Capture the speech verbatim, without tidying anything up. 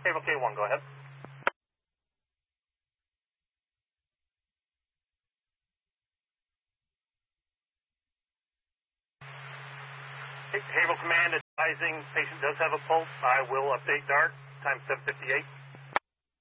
Havel K one, go ahead. Havel Command advising patient does have a pulse. I will update DART, time seven fifty-eight.